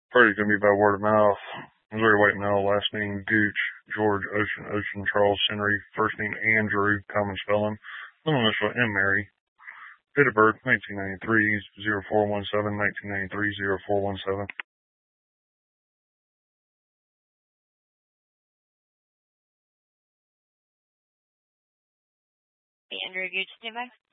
Party's gonna be by word of mouth. Missouri White Male, last name Gooch, George Ocean, Charles Henry, first name Andrew, common spelling, middle initial M. Mary. Date of birth 1993, 0417, 1993, 0417. Andrew Gooch, standby.